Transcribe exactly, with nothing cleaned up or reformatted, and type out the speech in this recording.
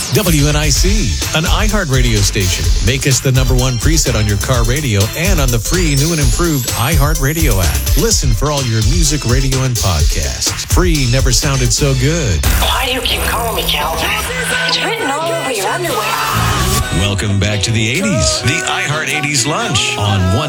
W N I C, an iHeart radio station. Make us the number one preset on your car radio and on the free new and improved iHeart Radio app. Listen for all your music, radio, and podcasts. Free never sounded so good. Why do you keep calling me Calvin? It's written all over your underwear. Welcome back to the eighties, the iHeart eighties Lunch on one